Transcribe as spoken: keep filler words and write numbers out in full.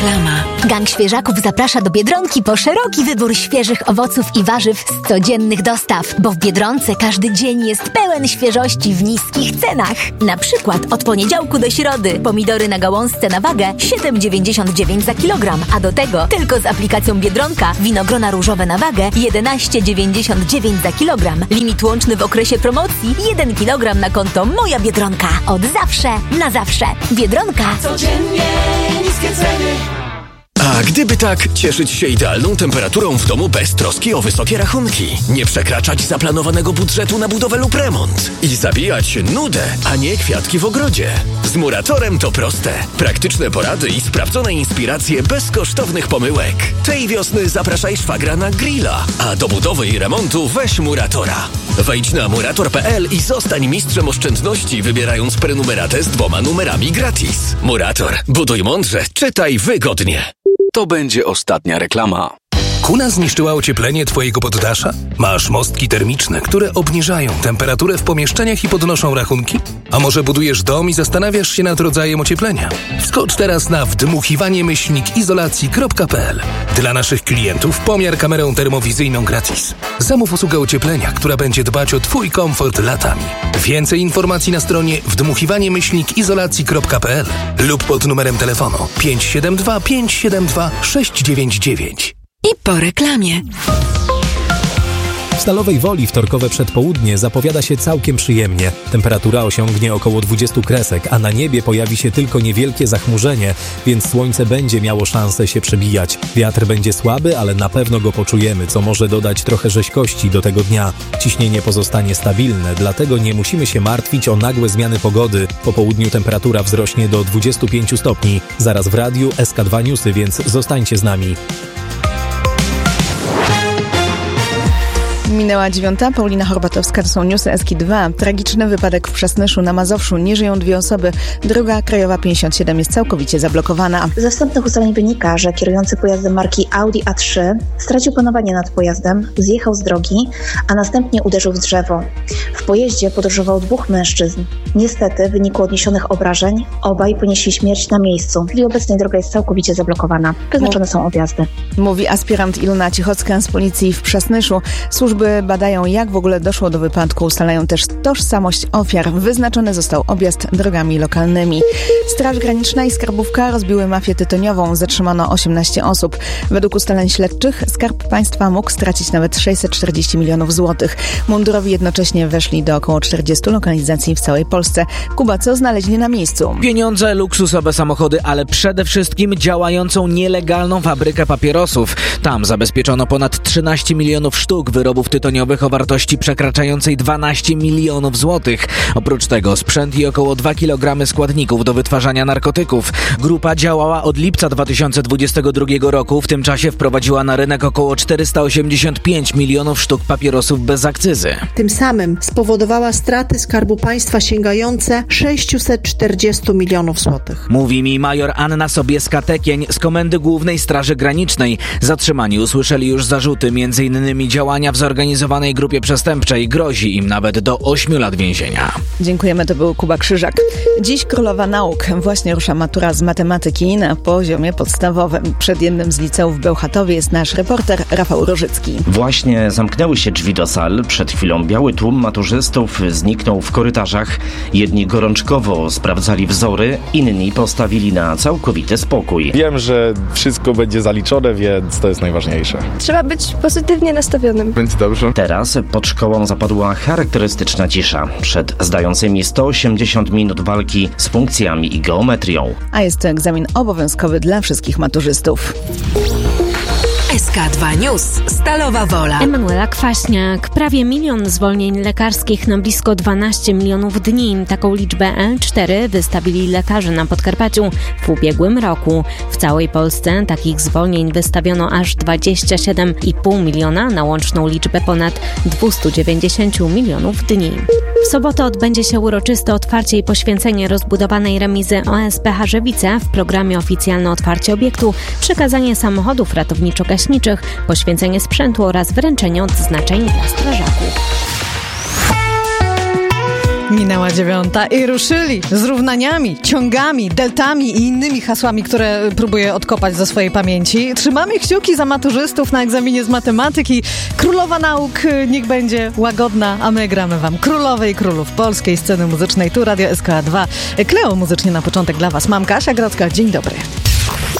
Reklama. Gang Świeżaków zaprasza do Biedronki po szeroki wybór świeżych owoców i warzyw z codziennych dostaw, bo w Biedronce każdy dzień jest pełen świeżości w niskich cenach. Na przykład od poniedziałku do środy pomidory na gałązce na wagę siedem dziewięćdziesiąt dziewięć za kilogram, a do tego tylko z aplikacją Biedronka winogrona różowe na wagę jedenaście dziewięćdziesiąt dziewięć za kilogram. Limit łączny w okresie promocji jeden kilogram na konto Moja Biedronka. Od zawsze na zawsze. Biedronka. Codziennie niskie ceny. A gdyby tak, cieszyć się idealną temperaturą w domu bez troski o wysokie rachunki, nie przekraczać zaplanowanego budżetu na budowę lub remont i zabijać nudę, a nie kwiatki w ogrodzie. Z Muratorem to proste. Praktyczne porady i sprawdzone inspiracje bez kosztownych pomyłek. Tej wiosny zapraszaj szwagra na grilla, a do budowy i remontu weź Muratora. Wejdź na murator kropka p l i zostań mistrzem oszczędności, wybierając prenumeratę z dwoma numerami gratis. Murator. Buduj mądrze, czytaj wygodnie. To będzie ostatnia reklama. Kuna zniszczyła ocieplenie twojego poddasza? Masz mostki termiczne, które obniżają temperaturę w pomieszczeniach i podnoszą rachunki? A może budujesz dom i zastanawiasz się nad rodzajem ocieplenia? Wskocz teraz na wdmuchiwanie myślnik izolacji kropka p l. Dla naszych klientów pomiar kamerą termowizyjną gratis. Zamów usługę ocieplenia, która będzie dbać o twój komfort latami. Więcej informacji na stronie wdmuchiwanie myślnik izolacji kropka p l lub pod numerem telefonu pięć siedem dwa pięć siedem dwa sześć dziewięć dziewięć. I po reklamie. W Stalowej Woli wtorkowe przedpołudnie zapowiada się całkiem przyjemnie. Temperatura osiągnie około dwadzieścia kresek, a na niebie pojawi się tylko niewielkie zachmurzenie, więc słońce będzie miało szansę się przebijać. Wiatr będzie słaby, ale na pewno go poczujemy, co może dodać trochę rzeźkości do tego dnia. Ciśnienie pozostanie stabilne, dlatego nie musimy się martwić o nagłe zmiany pogody. Po południu temperatura wzrośnie do dwudziestu pięciu stopni. Zaraz w radiu S K dwa Newsy, więc zostańcie z nami. Minęła dziewiąta, Paulina Horbatowska, to są newsy S K dwa. Tragiczny wypadek w Przasnyszu na Mazowszu, nie żyją dwie osoby. Droga krajowa pięćdziesiąt siedem jest całkowicie zablokowana. Ze wstępnych ustaleń wynika, że kierujący pojazdem marki Audi A trzy stracił panowanie nad pojazdem, zjechał z drogi, a następnie uderzył w drzewo. W pojeździe podróżowało dwóch mężczyzn. Niestety, w wyniku odniesionych obrażeń, obaj ponieśli śmierć na miejscu. W chwili obecnej droga jest całkowicie zablokowana. Wyznaczone są odjazdy. Mówi aspirant Ilona Cichocka z policji w Przasnyszu. Służby badają, jak w ogóle doszło do wypadku, ustalają też tożsamość ofiar. Wyznaczony został objazd drogami lokalnymi. Straż Graniczna i Skarbówka rozbiły mafię tytoniową. Zatrzymano osiemnaście osób. Według ustaleń śledczych Skarb Państwa mógł stracić nawet sześćset czterdzieści milionów złotych. Mundurowi jednocześnie weszli do około czterdziestu lokalizacji w całej Polsce. Kuba, co znaleźli na miejscu? Pieniądze, luksusowe samochody, ale przede wszystkim działającą nielegalną fabrykę papierosów. Tam zabezpieczono ponad trzynaście milionów sztuk wyrobów tytoniowych o wartości przekraczającej dwanaście milionów złotych. Oprócz tego sprzęt i około dwa kilogramy składników do wytwarzania narkotyków. Grupa działała od lipca dwa tysiące dwudziestego drugiego roku. W tym czasie wprowadziła na rynek około czterysta osiemdziesiąt pięć milionów sztuk papierosów bez akcyzy. Tym samym spowodowała straty Skarbu Państwa sięgające sześćset czterdzieści milionów złotych. Mówi mi major Anna Sobieska-Tekień z Komendy Głównej Straży Granicznej. Zatrzymani usłyszeli już zarzuty, między innymi działania w zorganizowanej grupie przestępczej. Grozi im nawet do ośmiu lat więzienia. Dziękujemy, to był Kuba Krzyżak. Dziś królowa nauk. Właśnie rusza matura z matematyki na poziomie podstawowym. Przed jednym z liceów w Bełchatowie jest nasz reporter Rafał Rożycki. Właśnie zamknęły się drzwi do sal. Przed chwilą biały tłum maturzystów zniknął w korytarzach. Jedni gorączkowo sprawdzali wzory, inni postawili na całkowity spokój. Wiem, że wszystko będzie zaliczone, więc to jest najważniejsze. Trzeba być pozytywnie nastawionym. Będzie dobrze. Teraz pod szkołą zapadła charakterystyczna cisza przed zdającymi sto osiemdziesiąt minut walki z funkcjami i geometrią. A jest to egzamin obowiązkowy dla wszystkich maturzystów. S K dwa News. Stalowa Wola. Emanuela Kwaśniak. Prawie milion zwolnień lekarskich na blisko dwanaście milionów dni. Taką liczbę L cztery wystawili lekarze na Podkarpaciu w ubiegłym roku. W całej Polsce takich zwolnień wystawiono aż dwadzieścia siedem i pół miliona na łączną liczbę ponad dwieście dziewięćdziesiąt milionów dni. W sobotę odbędzie się uroczyste otwarcie i poświęcenie rozbudowanej remizy O S P Harzewice. W programie oficjalne otwarcie obiektu, przekazanie samochodów ratowniczo-gaśniczych, poświęcenie sprzętu oraz wręczenie odznaczeń dla strażaków. Minęła dziewiąta i ruszyli z równaniami, ciągami, deltami i innymi hasłami, które próbuję odkopać ze swojej pamięci. Trzymamy kciuki za maturzystów na egzaminie z matematyki. Królowa nauk niech będzie łagodna, a my gramy wam królowe i królów polskiej sceny muzycznej. Tu Radio S K A dwa. Kleo muzycznie na początek dla was. Mam Kasia Grodzka. Dzień dobry.